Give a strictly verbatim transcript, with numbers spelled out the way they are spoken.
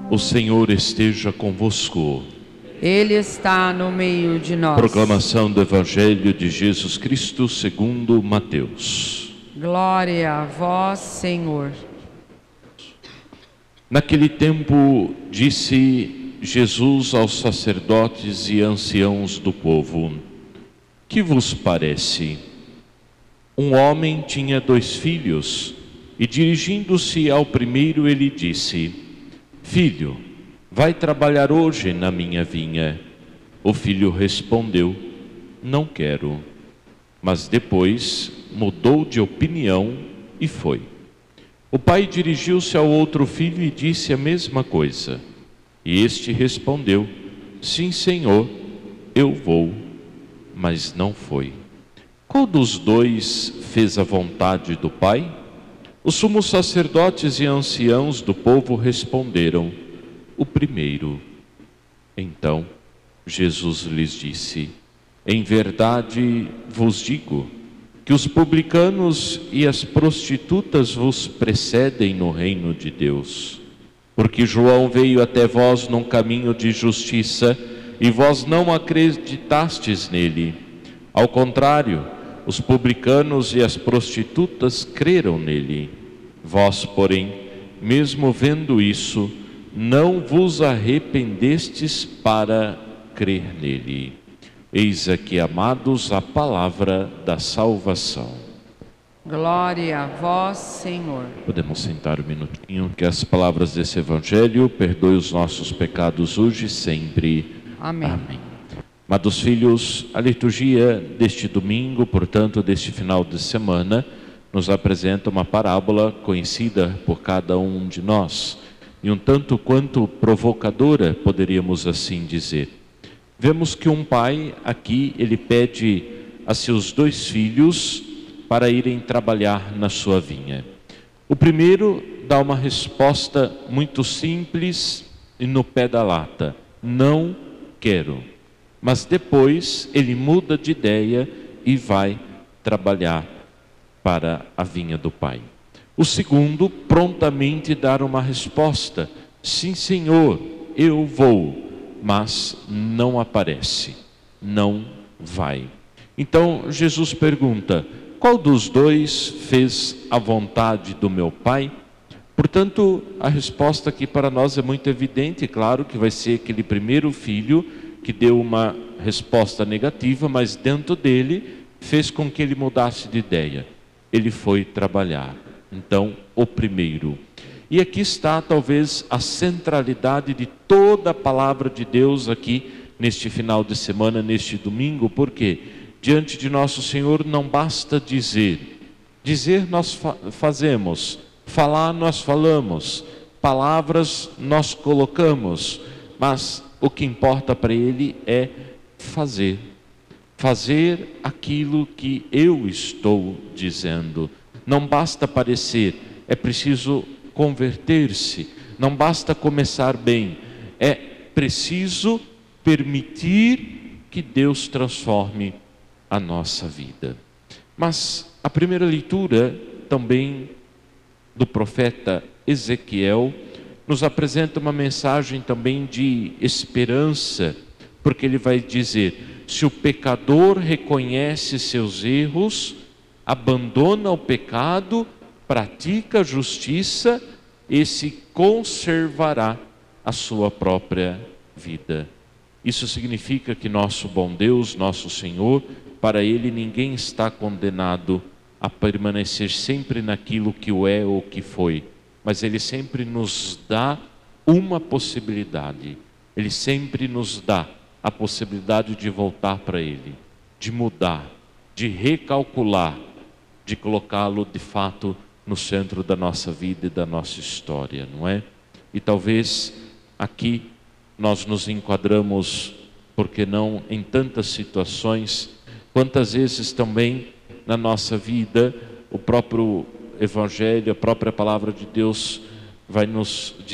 O Senhor esteja convosco. Ele está no meio de nós. Proclamação do Evangelho de Jesus Cristo segundo Mateus. Glória a vós, Senhor. Naquele tempo disse Jesus aos sacerdotes e anciãos do povo: que vos parece? Um homem tinha dois filhos, e dirigindo-se ao primeiro, ele disse: Filho, vai trabalhar hoje na minha vinha. O filho respondeu: Não quero. Mas depois mudou de opinião e foi. O pai dirigiu-se ao outro filho e disse a mesma coisa. E este respondeu: Sim, Senhor, eu vou. Mas não foi. Qual dos dois fez a vontade do pai? Os sumos sacerdotes e anciãos do povo responderam: o primeiro. Então Jesus lhes disse: em verdade vos digo que os publicanos e as prostitutas vos precedem no reino de Deus. Porque João veio até vós num caminho de justiça e vós não acreditastes nele. Ao contrário, os publicanos e as prostitutas creram nele. Vós, porém, mesmo vendo isso, não vos arrependestes para crer nele. Eis aqui, amados, a palavra da salvação. Glória a vós, Senhor. Podemos sentar um minutinho, que as palavras desse Evangelho perdoem os nossos pecados hoje e sempre. Amém. Amém. Amados filhos, a liturgia deste domingo, portanto, deste final de semana, nos apresenta uma parábola conhecida por cada um de nós, e um tanto quanto provocadora, poderíamos assim dizer. Vemos que um pai aqui, ele pede a seus dois filhos para irem trabalhar na sua vinha. O primeiro dá uma resposta muito simples e no pé da lata: não quero. Mas depois ele muda de ideia e vai trabalhar para a vinha do pai. O segundo prontamente dá uma resposta: sim, Senhor, eu vou. Mas não aparece, não vai. Então Jesus pergunta: qual dos dois fez a vontade do meu pai? Portanto, a resposta aqui para nós é muito evidente. Claro que vai ser aquele primeiro filho que deu uma resposta negativa, mas dentro dele fez com que ele mudasse de ideia. Ele foi trabalhar. Então, o primeiro. E aqui está talvez a centralidade de toda a palavra de Deus aqui neste final de semana, neste domingo, porque diante de nosso Senhor não basta dizer. Dizer nós fa- fazemos, falar nós falamos, palavras nós colocamos, mas o que importa para Ele é fazer. Fazer aquilo que eu estou dizendo. Não basta parecer, é preciso converter-se. Não basta começar bem, é preciso permitir que Deus transforme a nossa vida. Mas a primeira leitura também do profeta Ezequiel nos apresenta uma mensagem também de esperança, porque ele vai dizer: se o pecador reconhece seus erros, abandona o pecado, pratica a justiça, esse conservará a sua própria vida. Isso significa que nosso bom Deus, nosso Senhor, para Ele ninguém está condenado a permanecer sempre naquilo que o é ou que foi, mas Ele sempre nos dá uma possibilidade. Ele sempre nos dá a possibilidade de voltar para Ele, de mudar, de recalcular, de colocá-lo de fato no centro da nossa vida e da nossa história, não é? E talvez aqui nós nos enquadramos, porque não em tantas situações, quantas vezes também na nossa vida o próprio Evangelho, a própria palavra de Deus vai nos